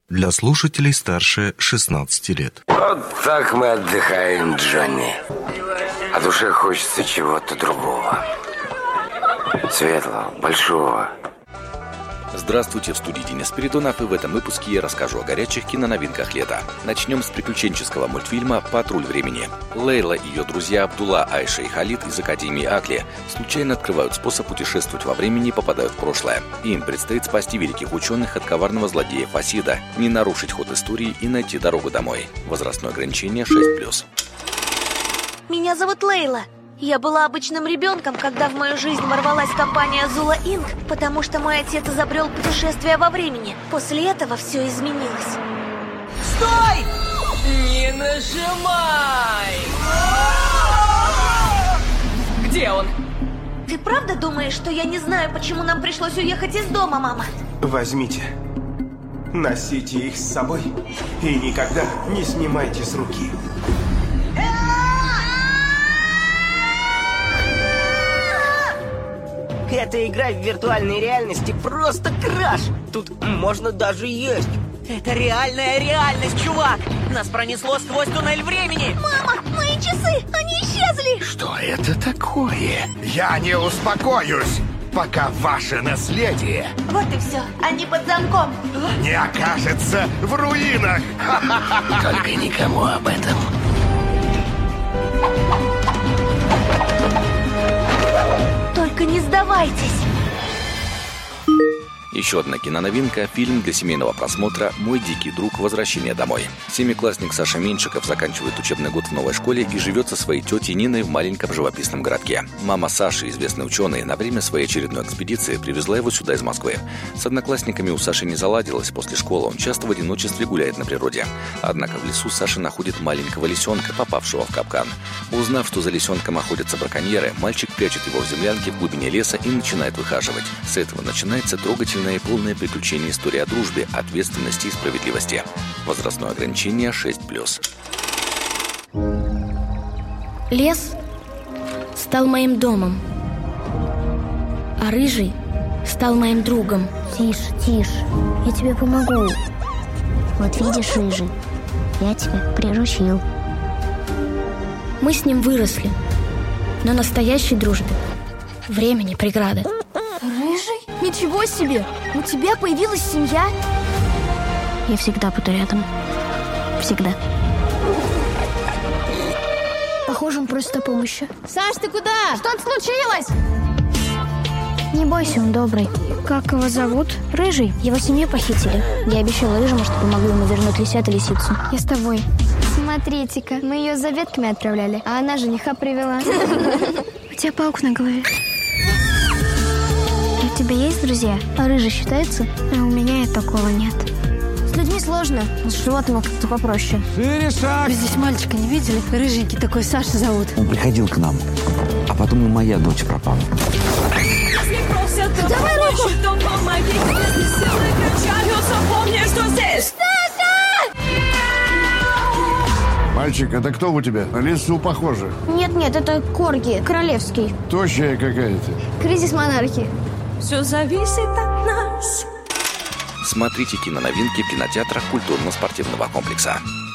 Для слушателей старше 16 лет. Вот так мы отдыхаем, Джонни. А душе хочется чего-то другого. Светлого, большого. Здравствуйте, в студии Денис Спиридонов, и в этом выпуске я расскажу о горячих киноновинках лета. Начнем с приключенческого мультфильма «Патруль времени». Лейла и ее друзья Абдулла, Айша и Халид из Академии Акли случайно открывают способ путешествовать во времени и попадают в прошлое. Им предстоит спасти великих ученых от коварного злодея Фасида, не нарушить ход истории и найти дорогу домой. Возрастное ограничение 6+. Меня зовут Лейла. Я была обычным ребенком, когда в мою жизнь ворвалась компания Zula Inc., потому что мой отец изобрел путешествие во времени. После этого все изменилось. Стой! Не нажимай! Где он? Ты правда думаешь, что я не знаю, почему нам пришлось уехать из дома, мама? Возьмите, носите их с собой и никогда не снимайте с руки. Эта игра в виртуальной реальности просто краш! Тут можно даже есть. Это реальная реальность, чувак! Нас пронесло сквозь туннель времени! Мама, мои часы! Они исчезли! Что это такое? Я не успокоюсь, пока ваше наследие Вот и все, они под замком. не окажется в руинах. Только никому об этом. Только не сдавайтесь. Еще одна киноновинка – фильм для семейного просмотра «Мой дикий друг. Возвращение домой». Семиклассник Саша Меньшиков заканчивает учебный год в новой школе и живет со своей тетей Ниной в маленьком живописном городке. Мама Саши, известный ученый, на время своей очередной экспедиции привезла его сюда из Москвы. С одноклассниками у Саши не заладилось. После школы он часто в одиночестве гуляет на природе. Однако в лесу Саша находит маленького лисенка, попавшего в капкан. Узнав, что за лисенком охотятся браконьеры, мальчик прячет его в землянке в глубине леса и начинает выхаживать. С этого начинается трогательная и полное приключение истории о дружбе, ответственности и справедливости. Возрастное ограничение 6+. Лес стал моим домом, а рыжий стал моим другом. Тише, тише, я тебе помогу. Вот видишь, рыжий, я тебя приручил. Мы с ним выросли, но настоящей дружбе время не преграда. Рыжий? Ничего себе! У тебя появилась семья? Я всегда буду рядом. Всегда. Похоже, он просит о помощи. Саш, ты куда? Что-то случилось? Не бойся, он добрый. Как его зовут? Рыжий. Его семью похитили. Я обещала Рыжему, что помогу ему вернуть лисят и лисицу. Я с тобой. Смотрите-ка, мы ее за ветками отправляли, а она жениха привела. У тебя паук на голове. У тебя есть друзья? А рыжий считается? А у меня и такого нет. С людьми сложно, с животными как-то попроще. Шире шаг! Вы здесь мальчика не видели? Рыженький такой, Саша зовут. Он приходил к нам, а потом и моя дочь пропала. Давай руку! Мальчик, это кто у тебя? На лису похоже. Нет, это корги, королевский. Тощая какая-то. Кризис монархии. Все зависит от нас. Смотрите киноновинки в кинотеатрах культурно-спортивного комплекса.